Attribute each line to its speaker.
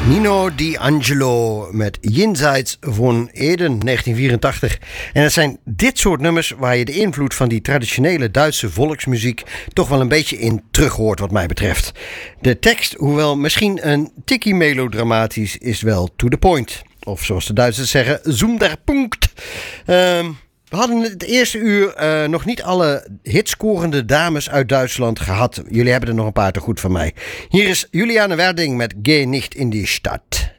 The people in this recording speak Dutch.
Speaker 1: Nino D'Angelo met Jenseits van Eden, 1984. En het zijn dit soort nummers waar je de invloed van die traditionele Duitse volksmuziek toch wel een beetje in terug hoort wat mij betreft. De tekst, hoewel misschien een tikkie melodramatisch, is wel to the point. Of zoals de Duitsers zeggen, zum der Punkt. We hadden het eerste uur nog niet alle hitscorende dames uit Duitsland gehad. Jullie hebben er nog een paar te goed van mij. Hier is Juliane Werding met Geh nicht in die Stadt.